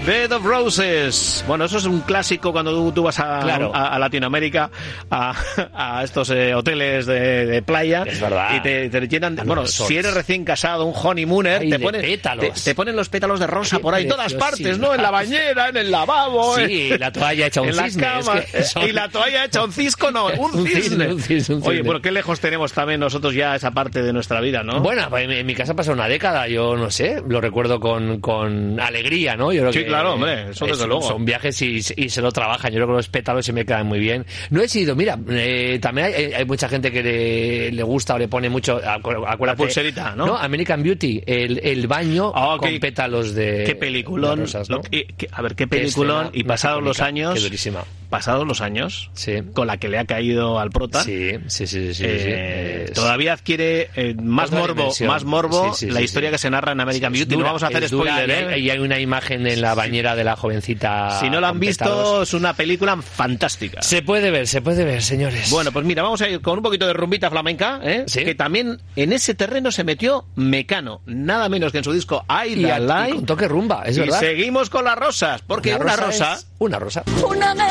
Bed of Roses. Bueno, eso es un clásico cuando tú vas a Latinoamérica, a estos hoteles de playa. Es verdad. Y te llenan... Bueno, si eres recién casado, un honeymooner, te ponen los pétalos de rosa por ahí, todas partes, ¿no? En la bañera, en el lavabo. Sí, la toalla hecha un cisne. En la cama. Y la toalla hecha un cisco, no, un cisne. Oye, bueno, qué lejos tenemos también nosotros ya esa parte de nuestra vida, ¿no? Bueno, en mi casa pasó una década, yo no sé, lo recuerdo con alegría, ¿no? Yo creo que claro, hombre, eso desde luego. Son viajes y se lo trabajan. Yo creo que los pétalos se me quedan muy bien. No he sido, mira, también hay mucha gente que le gusta o le pone mucho, acuérdate, la pulserita, ¿no? No, American Beauty, el baño con pétalos de... Qué peliculón. De rosas, ¿no? A ver, qué peliculón. Y pasados los años... Qué durísima. Pasados los años, sí, con la que le ha caído al prota, sí. Todavía adquiere más morbo la historia que se narra en American Beauty. No vamos a hacer spoiler, Y hay una imagen en la bañera de la jovencita. Si no la han visto, es una película fantástica. Se puede ver, señores. Bueno, pues mira, vamos a ir con un poquito de rumbita flamenca, ¿Sí? Que también en ese terreno se metió Mecano, nada menos que en su disco I La Lie. Y con toque rumba, es verdad. Y seguimos con las rosas, porque una rosa... Una rosa. Una